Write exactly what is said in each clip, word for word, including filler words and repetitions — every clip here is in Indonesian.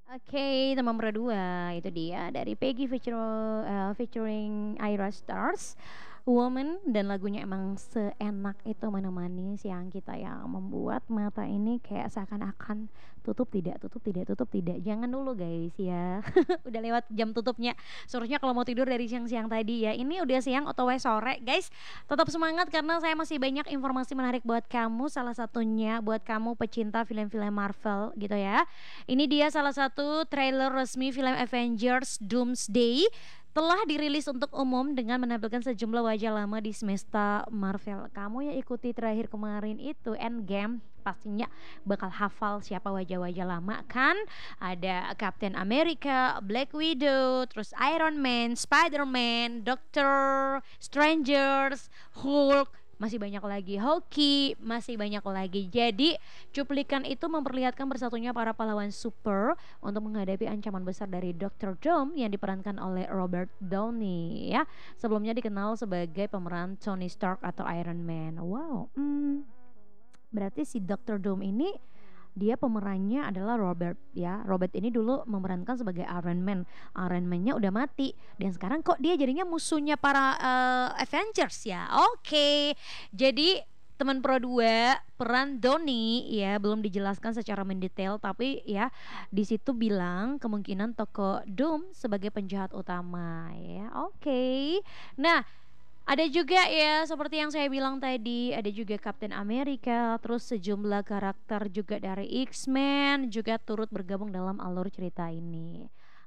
Oke, teman berdua itu dia dari Peggy feature eee, featuring Ayra Stars, Woman dan lagunya emang seenak itu menemani siang kita yang membuat mata ini kayak seakan-akan tutup tidak tutup tidak tutup tidak. Jangan dulu guys ya, udah lewat jam tutupnya. Seharusnya kalau mau tidur dari siang-siang tadi ya. Ini udah siang otw sore guys. Tetap semangat karena saya masih banyak informasi menarik buat kamu, salah satunya buat kamu pecinta film-film Marvel gitu ya. Ini dia salah satu trailer resmi film Avengers Doomsday telah dirilis untuk umum dengan menampilkan sejumlah wajah lama di semesta Marvel. Kamu yang ikuti terakhir kemarin itu Endgame pastinya bakal hafal siapa wajah-wajah lama kan? Ada Captain America, Black Widow, terus Iron Man, Spider-Man, Doctor Strangers, Hulk, masih banyak lagi Hoki, masih banyak lagi. Jadi cuplikan itu memperlihatkan bersatunya para pahlawan super untuk menghadapi ancaman besar dari dokter Doom yang diperankan oleh Robert Downey ya. Sebelumnya dikenal sebagai pemeran Tony Stark atau Iron Man. Wow, hmm, berarti si dokter Doom ini dia pemerannya adalah Robert ya. Robert ini dulu memerankan sebagai Iron Man. Iron Man-nya udah mati dan sekarang kok dia jadinya musuhnya para eh, Avengers ya. Oke. Jadi teman Pro dua peran Donnie ya belum dijelaskan secara mendetail tapi ya di situ bilang kemungkinan tokoh Doom sebagai penjahat utama ya. Oke. Nah, ada juga ya seperti yang saya bilang tadi, ada juga Captain America, terus sejumlah karakter juga dari X-Men juga turut bergabung dalam alur cerita ini.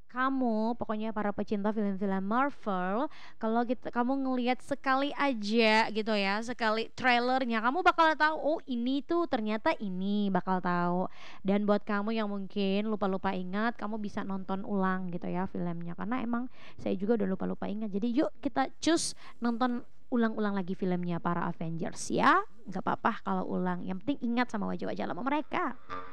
Kamu, pokoknya para pecinta film-film Marvel, kalau kita kamu ngelihat sekali aja gitu ya, sekali trailernya, kamu bakal tahu, oh ini tuh ternyata ini bakal tahu. Dan buat kamu yang mungkin lupa-lupa ingat, kamu bisa nonton ulang gitu ya filmnya, karena emang saya juga udah lupa-lupa ingat. Jadi yuk kita cus nonton ulang-ulang lagi filmnya para Avengers ya. Nggak apa-apa kalau ulang, yang penting ingat sama wajah-wajah lama mereka.